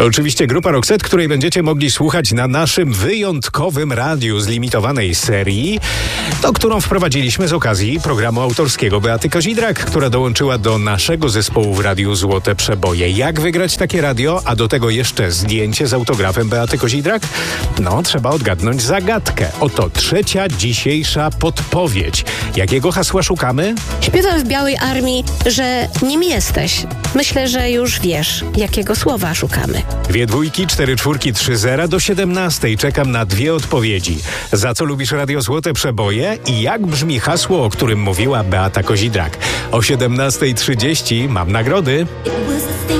To oczywiście grupa Roxette, której będziecie mogli słuchać na naszym wyjątkowym radiu z limitowanej serii, którą wprowadziliśmy z okazji programu autorskiego Beaty Kozidrak, która dołączyła do naszego zespołu w Radiu Złote Przeboje. Jak wygrać takie radio, a do tego jeszcze zdjęcie z autografem Beaty Kozidrak? Trzeba odgadnąć zagadkę. Oto trzecia dzisiejsza podpowiedź. Jakiego hasła szukamy? Śpiewam w Białej Armii, że nim jesteś. Myślę, że już wiesz, jakiego słowa szukamy. 2 dwójki, 4 czwórki, 3 zera do 17. Czekam na 2 odpowiedzi. Za co lubisz Radio Złote Przeboje i jak brzmi hasło, o którym mówiła Beata Kozidrak? O 17:30 mam nagrody.